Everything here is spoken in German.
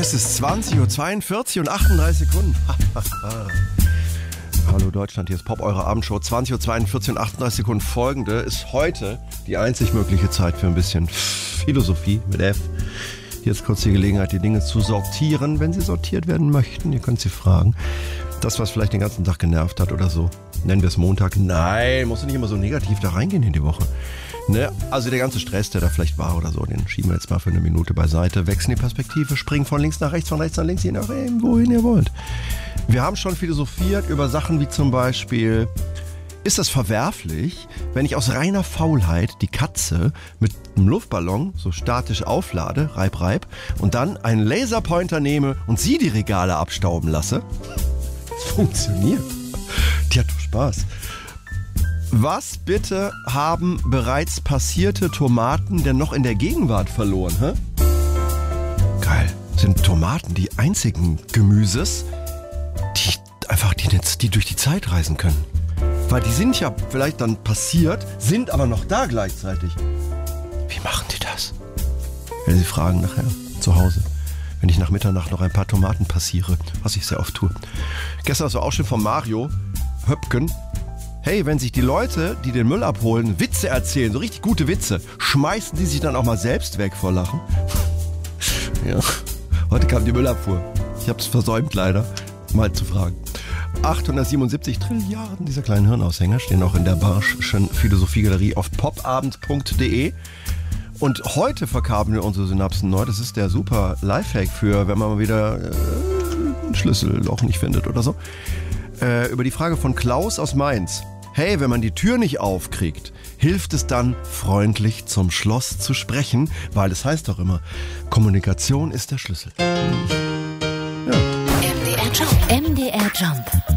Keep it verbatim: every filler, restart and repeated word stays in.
Es ist zwanzig Uhr zweiundvierzig und achtunddreißig Sekunden. Hallo Deutschland, hier ist Pop, eure Abendshow. zwanzig Uhr zweiundvierzig und achtunddreißig Sekunden. Folgende ist heute die einzig mögliche Zeit für ein bisschen Philosophie mit F. Hier ist kurz die Gelegenheit, die Dinge zu sortieren, wenn sie sortiert werden möchten. Ihr könnt sie fragen. Das, was vielleicht den ganzen Tag genervt hat oder so. Nennen wir es Montag. Nein, musst du nicht immer so negativ da reingehen in die Woche. Ne? Also der ganze Stress, der da vielleicht war oder so, den schieben wir jetzt mal für eine Minute beiseite. Wechseln die Perspektive, springen von links nach rechts, von rechts nach links, je nachdem, wohin ihr wollt. Wir haben schon philosophiert über Sachen wie zum Beispiel: Ist es verwerflich, wenn ich aus reiner Faulheit die Katze mit einem Luftballon so statisch auflade, reib, reib, und dann einen Laserpointer nehme und sie die Regale abstauben lasse? Das funktioniert. Die hat doch Spaß. Was bitte haben bereits passierte Tomaten denn noch in der Gegenwart verloren? Hä? Geil. Sind Tomaten die einzigen Gemüses, die einfach die, die durch die Zeit reisen können? Weil die sind ja vielleicht dann passiert, sind aber noch da gleichzeitig. Wie machen die das? Wenn Sie fragen nachher zu Hause, wenn ich nach Mitternacht noch ein paar Tomaten passiere, was ich sehr oft tue. Gestern war auch schon von Mario Höpken. Hey, wenn sich die Leute, die den Müll abholen, Witze erzählen, so richtig gute Witze, schmeißen die sich dann auch mal selbst weg vor Lachen? Ja, heute kam die Müllabfuhr. Ich hab's versäumt leider, mal zu fragen. achthundertsiebenundsiebzig Trilliarden dieser kleinen Hirnaushänger stehen auch in der Barsch'schen Philosophiegalerie auf popabend punkt de. Und heute verkabeln wir unsere Synapsen neu. Das ist der super Lifehack für, wenn man mal wieder äh, ein Schlüsselloch nicht findet oder so. Äh, über die Frage von Klaus aus Mainz. Hey, wenn man die Tür nicht aufkriegt, hilft es dann, freundlich zum Schloss zu sprechen? Weil es heißt doch immer, Kommunikation ist der Schlüssel. Ja. M D R Jump. M D R Jump.